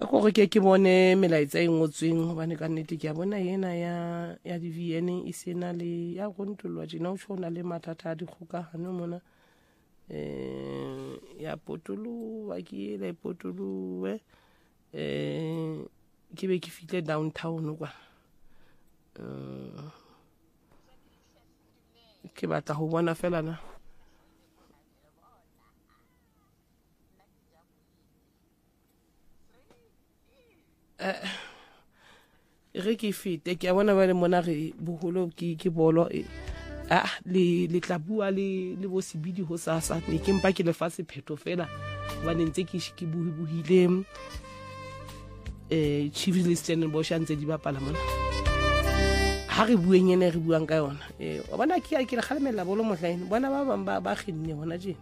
gore ke bone melaetsa e ngotsweng gobane ka nnete ke a bona ena ya di-VN e sena le ya gontolwa jena o tshwana le mathata a dikgokagano mona ya potolowa ke ele potolowe ke be ke fihle downtown kwa ke batla go bona fela na re ke fete ke a bona ba le mona re boholo ke bolo le tla bua le bo sebidi ho sasa ne ke mpa ke le fa sephetho fela ba nentse ke buhile Chiefs le Stellenbosch bo shantse di bapala mona ha re bueng ene re buang ka yona wa bona ke le khalemela bolo mohlaene bona ba bang ba khinne hona je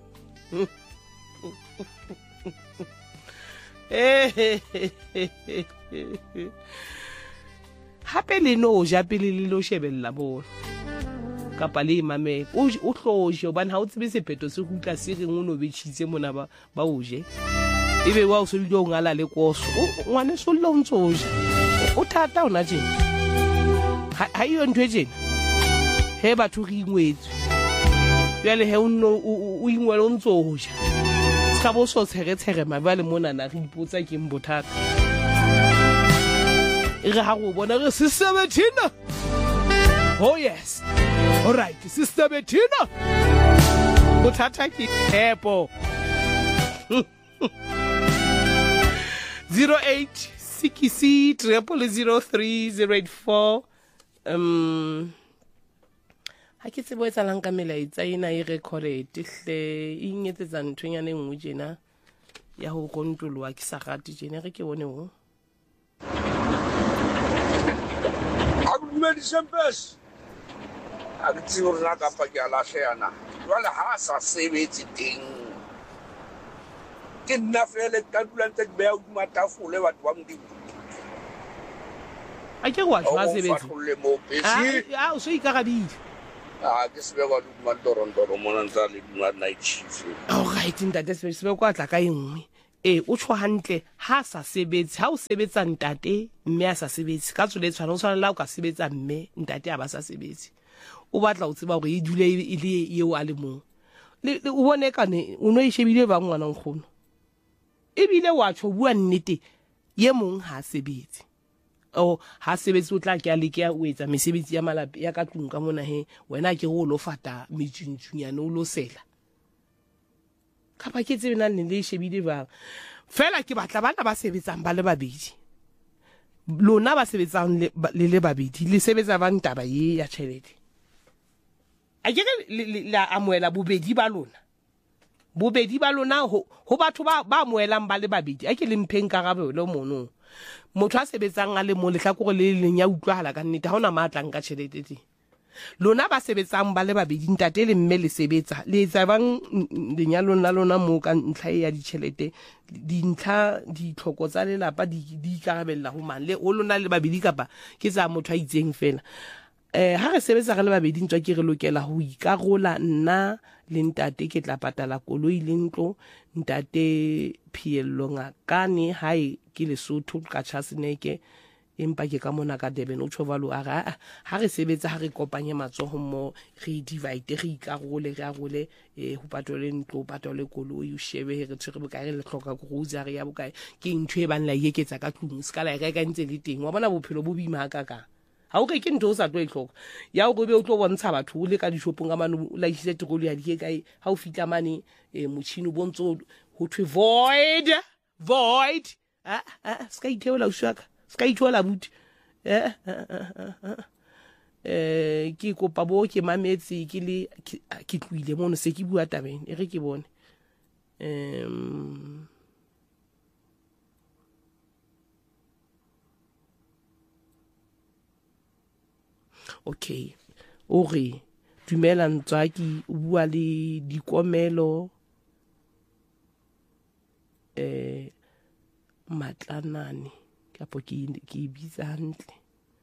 hape le no ja pele le lo shebella bolo kapa le mamela o hloje hobane ha o tsebe sephetho se go tla se reng o no betshitse mona ba o je ebe wa o se dio ngala le koso ngwane so lo ntsoje o thata ona je ha iyo ntwe je he batho re ingwetse yale he o ingwele o ntsoje ka bo so tshere mabale mona na re ipotsa ke mbothata re ha go bona re Sister Bettina oh yes all right Sister Bettina bothata ke epo 0866003084 ha ke tsebo etsa lang ka melaetsa ena e recorded hle ingetsetsa nthonyane nngwe jena ya ho kontolwa ke sa gati jena re ke bone ho Agumedi sempes agtsiur na ka pa ya la shena wala ha sa sebetsi ding ke nna fele ka dulantse be o matafole batho ba mdimo a ke wa tshwa sebetsi o so ikarabile ke sebe kwa mandoro mona ntsa le night shift all right ntate sebe kwa tla ka engwe o tsho hantle ha sa sebetsi ha o sebetsa ntate mme a sa sebetsi ka tsole tshwana o tshwana la o ka sebetsa mme ntate a ba sa sebetsi o batla o tseba gore e dule e le yeo a le mo o bone kane o no e shebile ba ngwana nkgono e bile wa tsho bua nnete ye mong ha sebetsi ha sebetsi o tla ke a leke o etsa mesebetsi ya malapi ya ka tlung ka mona he wena ke go lo fata metšintšunyane o lo sela ka ba ke tsena le shebile ba fela ke batla bana ba sebetsang ba le babedi lona ba sebetsang le babedi le sebetsa ba ntaba ye ya tšhelete a ke la amoela bobedi ba lona ho batho ba amoelang ba le babedi a ke le mpheng karabelo mono motho a sebetsang a le mo lehlakore le leng ya utlwahala ka nnete ha ona matlang ka tšhelete tse lona ba sebetsang ba le babedi ntate le mme le sebetsa le etsa bang lenyalong la lona mo ka ntlha ya ditšhelete dintlha ditlhoko tsa lelapa di ikarabella ho mang le o lona le babedi kapa ke tsa motho a itseng fela ha re sebetsa re le babedi ntwa ke re lokela ho ikarola nna le ntate ke tla patala koloi le ntlo ntate phiello ngakane hae ke Lesotho ka Chasneke empa ke ka mona ka Durban o tšhovalo a ha re sebetsa ha re kopanye matsogo mo re divide re ikarole re arole ho patole ntlo patole koloi o shebe re tsere bokae le hloka go uza re ya bokae ke ntwe ba nla yeketsa ka tlung skala e ka ntse le teng wa bona bophelo bo bima ka ha o ke ntho o sa tlo itlhoka ya o go be o tlo bontsha batho o le ka dishopong ga mano la isitse tirolo ya di kae ha o fitla mane motšhini bontso ho thwe void ska itheola ushaka ska ithola buti ke kopa bo ke mametse ke le ke tluile mono se ke bua tabeng e re ke bone okay ore dumela ntswaki o bua le dikomelo matlanane kapo ke bitsa hantle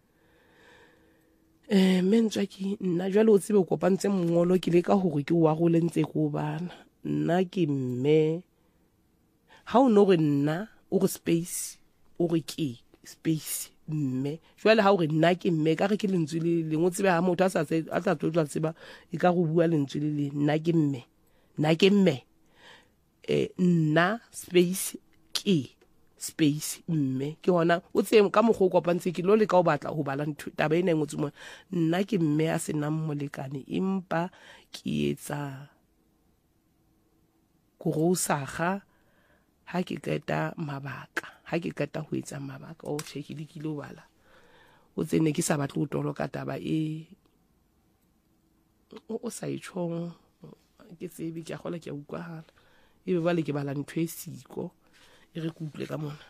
mentswaki nna jwale o tsebe o kopantse mongolo ke le ka hore ke wa go lentse go bana nna ke mme ha o no re nna o re space o re ke space mme jwale ha o re nna ke mme ka re ke lentswe le leng o tsebe ha motho a sa tlotla tseba e ka go bua lentswe le le nna ke mme nna space ke space mme ke hona o tse ka moggo kopantse ke lo le ka o batla ho bala taba ena ngotse mo nna ke mme a se nang molekane empa ke etsa kurusaga ha ke keta ho etsa mabaka o check di kilo bala o tsene ke sa batle ho toloka taba o sa itshong ke tsebe ke gola ke a utlwahala e be ba le ke bala ntho e siko e re kutle ka mona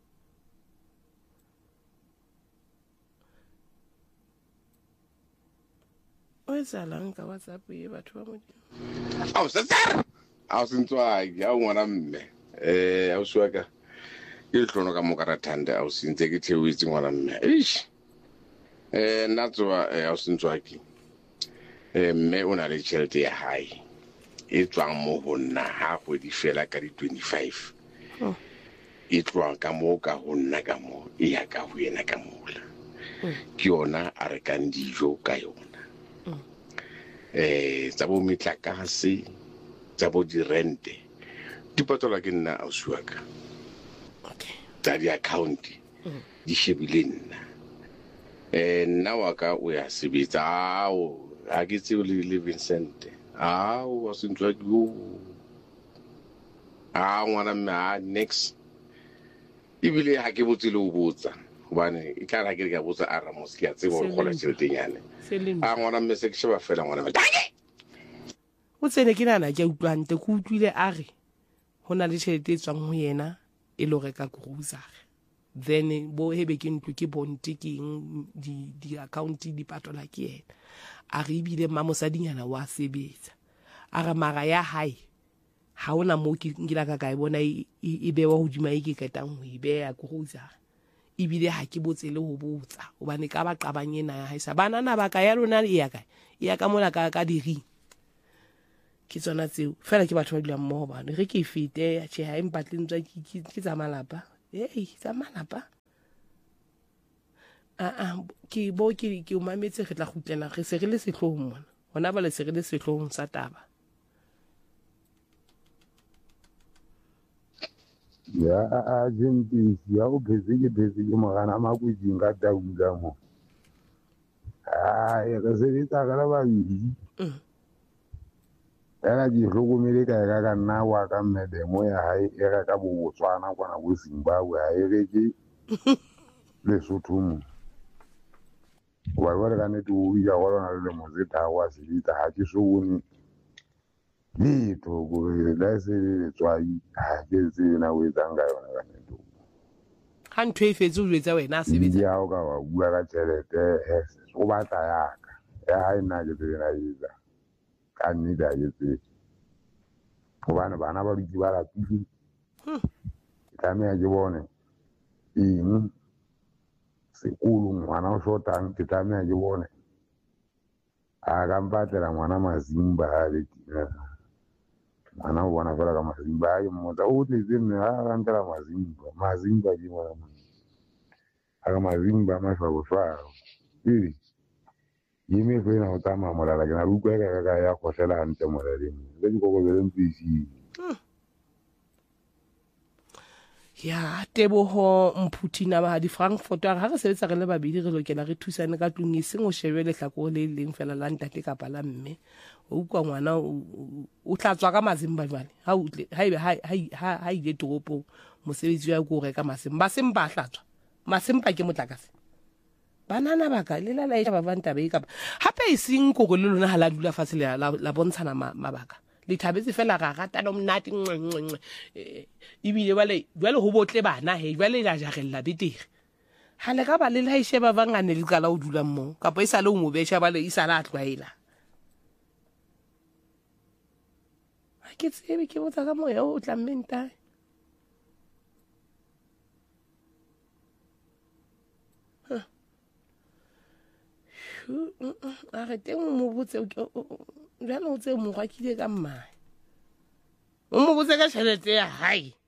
o etsalang ka WhatsApp e batho ba mo Au sentswaki au ngwana mme au suaka ke hlono ka mo ka thande au sintse ke theoetse ngwana mme nna tsoa au sentswaki mme o na le tšhelete ya hae e tswang mo ho nna ha kgwedi fela ka di 25 e tloang ka mo ka ho nna ka mo e ya ka ho yena ka mola ke yona a rekang dijo ka yona tsa bo metlakase tsa bo dirente di patolwa ke nna ausi wa ka tsa di-account di shebile nna nna wa ka o ya sebetsa ao ha ke tseo le Vincent ao wa sentswa yo ngwana mme next ebile ha ke botse le o botsa hobane e tla ra ke ka botsa a Ramos ke a tsebo go gola tšheltenyane ngwana mme se ke sheba fela ngwana mme o tsene ke nana ke utlwante ke utlwile a re hona le tšhelete e tswang ho yena e lo reka grocery then bo hebe ke ntlo ke bonte ke di account di patola ke yena a re ibile mmamosadinyana wa sebetsa a re mara ya hae ha ona mo ke ngila ka e bona e bewa hodima e ke ketang ho ibeya grocery ibile ha ke botse le ho botsa hobane ka ba qabang ena ya haisa banana ba ka ya lona e ya ka mola ka diri ke tsona tseo fela ke batho ba dulang mmoho bana re ke fete ya tjhe ha empatle ntswa ke tsa malapa tsa malapa ke o mametse re tla kgutlena re se re le sehlohong mona hona ba le se re le sehlohong sa taba ya agenti ya go phetse ke mogana makwetsing ka taula mo re sebetsa ka le babedi fela ke hlokomele ka nna wa ka mmedemo ya hae e reka bo Botswana kwana go Zimbabwe ha e reke Lesotho mo wa ka nete o ya go lona le mozeta wa sebetsa ha ke so bone letho go la se le tswai ha ke se na o etsang ka yona ka nete ha ntho e fetse o jwetsa wena a sebetsa ya o ka wa bua ka tšhelete o batla yaka ya hae nna ke tsena etsa ka nnete a ke tse gobane bana ba dutse ba lapile ke tlameha ke bone eng sekolong ngwana o shotang ke tlameha ke bone a ka mpatlela ngwana mazimba a le tina ngwana o bona fela ka mazimba a ke mmotsa o tletse mme a ka ntela mazimba ke ngwana a ka mazimba mashwaboswaro yime fena go tsamaya molala ke na le utlwa ka ya kgotlela gantle molaleng le dikokobeleng tseseng ya Teboho Mphuthina ba di Frankfurt ha re sebetsa re le babedi re lokela re thusane ka tlung e seng o shebe lehlakore le leng fela la ntate kapa la mme o ukwa ngwana o tlatswa ka mazimba jwale ha utle ha ile toropong mosebetsi wa go reka masimba ba hlatswa masimba ke motlakase banana ba ka le la ba banta ba ikapa hape e seng go le lona ha la dula fatshe la bontshana mabaka le thabetse fela ga rata no mnati ibile jwale ho botle bana he jwale la jagella betere ha le ka ba le la isheba bangane le kala o dula mmo kapa isa le o mo besha ba le isa la tlwaela ha ke tsebe ke botsa ka moya o tla mmenta a re teng mo botse jalo o tse mo gwa kile ka mmae o mo botse ka tšhelete ya hae